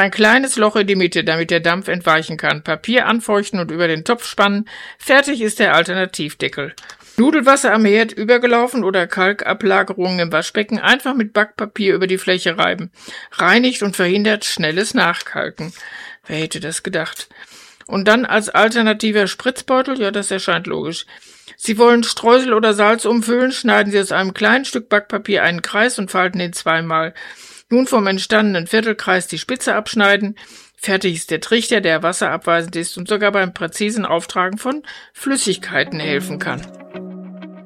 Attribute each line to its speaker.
Speaker 1: ein kleines Loch in die Mitte, damit der Dampf entweichen kann. Papier anfeuchten und über den Topf spannen. Fertig ist der Alternativdeckel. Nudelwasser am Herd übergelaufen oder Kalkablagerungen im Waschbecken einfach mit Backpapier über die Fläche reiben. Reinigt und verhindert schnelles Nachkalken. Wer hätte das gedacht? Und dann als alternativer Spritzbeutel, ja, das erscheint logisch. Sie wollen Streusel oder Salz umfüllen, schneiden Sie aus einem kleinen Stück Backpapier einen Kreis und falten ihn zweimal. Nun vom entstandenen Viertelkreis die Spitze abschneiden. Fertig ist der Trichter, der wasserabweisend ist und sogar beim präzisen Auftragen von Flüssigkeiten helfen kann.